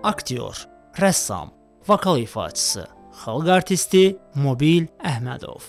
Aktyor, rəssam, vokal ifaçısı, xalq artisti Mobil Əhmədov.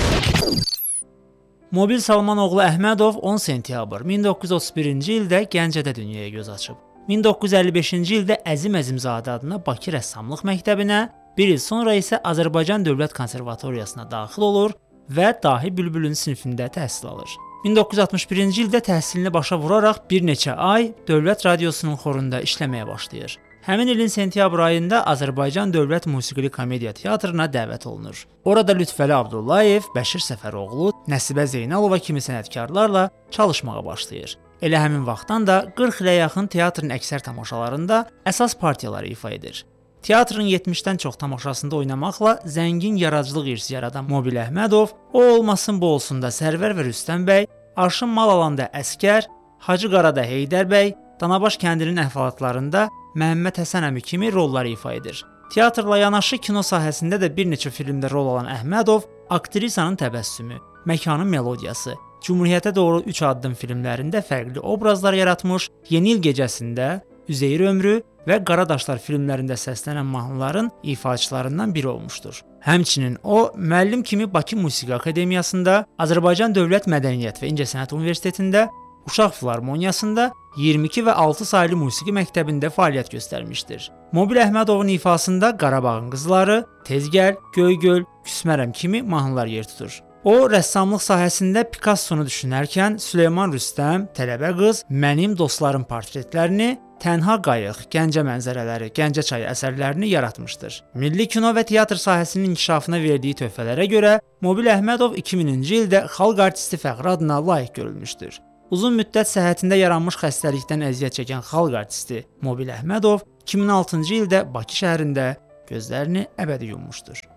Mobil Salmanoğlu Əhmədov 10 sentyabr 1931-ci ildə Gəncədə dünyaya göz açıb. 1955-ci ildə Əzim Əzimzadə adına Bakı Rəssamlıq Məktəbinə, bir il sonra isə Azərbaycan Dövlət Konservatoriyasına daxil olur və Dahi Bülbülün sinifində təhsil alır. 1961-ci ildə təhsilini başa vuraraq bir neçə ay Dövlət Radiosunun xorunda işləməyə başlayır. Həmin ilin sentyabr ayında Azərbaycan Dövlət Musiqili Komediya Teatrına dəvət olunur. Orada Lütfəli Abdullayev, Bəşir Səfəroğlu, Nəsibə Zeynalova kimi sənətkarlarla çalışmağa başlayır. Elə həmin vaxtdan da 40 ilə yaxın teatrın əksər tamaşalarında əsas partiyaları ifa edir. Teatrın 70-dən çox tamaşasında oynamaqla zəngin yaradıcılıq irsi yaradan Mobil Əhmədov, O olmasın bu olsun da Sərvər və Rüstəm bəy, Arşın Mal alanda Əskər, Hacı Qarada Heydər bəy, Danabaş kəndinin əhvalatlarında Məhəmməd Həsən əmi kimi rolları ifa edir. Teatrla yanaşı kino sahəsində də bir neçə filmdə rol alan Əhmədov, aktrisanın təbəssümü, Məkanın melodiyası, Cümhuriyyətə doğru 3 addım filmlərində fərqli obrazlar yaratmış, Yeni il gecəsində, Üzeyir ömrü və Qaradaşlar filmlərində səslənən mahnıların ifaçılarından biri olmuşdur. Həmçinin o, müəllim kimi Bakı Musiqi Akademiyasında, Azərbaycan Dövlət Mədəniyyət və İncəsənət Universitetində, Uşaq Filarmoniyasında, 22 və 6 saylı musiqi məktəbində fəaliyyət göstərmişdir. Mobil Əhmədovun ifasında Qarabağın qızları, Tezgəl, Göygöl, Küsmərəm kimi mahnılar yer tutur. O, rəssamlıq sahəsində Pikassonu düşünərkən Süleyman Rüstəm, Tələbə qız, Mənim dostlarım portretlərini, Tənha qayıq, Gəncə mənzərələri, Gəncə çayı əsərlərini yaratmışdır. Milli kino və teatr sahəsinin inkişafına verdiyi töhfələrə görə Mobil Əhmədov 2000-ci ildə xalq artisti fəxri adına layiq görülmüşdür. Uzun müddət səhhətində yaranmış xəstəlikdən əziyyət çəkən xalq artisti Mobil Əhmədov 2006-cı ildə Bakı şəhərində gözlərini əbədi yummuşdur.